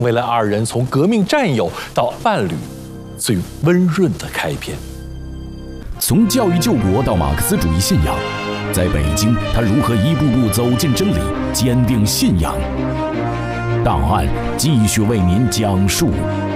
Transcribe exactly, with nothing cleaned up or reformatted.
为了二人从革命战友到伴侣最温润的开篇。 从教育救国到马克思主义信仰，在北京，他如何一步步走进真理，坚定信仰？档案继续为您讲述。